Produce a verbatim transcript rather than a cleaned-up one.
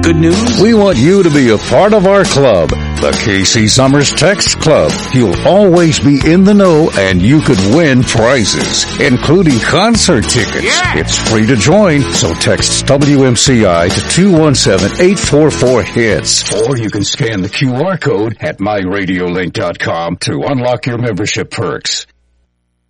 good news? We want you to be a part of our club, the K C Summers Text Club. You'll always be in the know and you could win prizes, including concert tickets. Yeah. It's free to join, so text W M C I to two one seven, eight four four, HITS. Or you can scan the Q R code at my radio link dot com to unlock your membership perks.